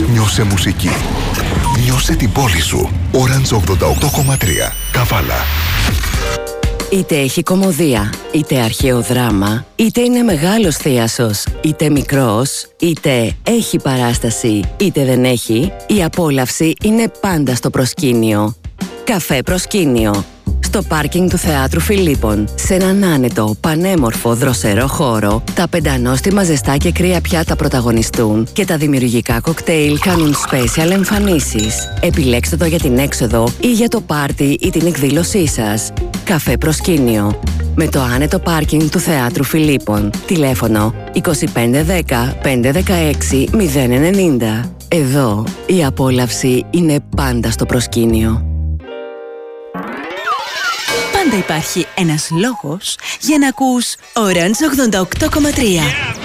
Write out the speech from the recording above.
Νιώσε μουσική. Νιώσε την πόλη σου. Orange 88,3. Καβάλα. Είτε έχει κωμωδία, είτε αρχαίο δράμα, είτε είναι μεγάλος θίασος, είτε μικρός, είτε έχει παράσταση, είτε δεν έχει, η απόλαυση είναι πάντα στο προσκήνιο. Καφέ Προσκήνιο. Στο πάρκινγκ του Θεάτρου Φιλίππων, σε έναν άνετο, πανέμορφο, δροσερό χώρο, τα πεντανόστιμα ζεστά και κρύα πιάτα πρωταγωνιστούν και τα δημιουργικά κοκτέιλ κάνουν special εμφανίσεις. Επιλέξτε το για την έξοδο ή για το πάρτι ή την εκδήλωσή σας. Καφέ Προσκήνιο. Με το άνετο πάρκινγκ του Θεάτρου Φιλίππων. Τηλέφωνο 2510 516 090. Εδώ η απόλαυση είναι πάντα στο προσκήνιο. Πάντα υπάρχει ένας λόγος για να ακούς Orange 88,3.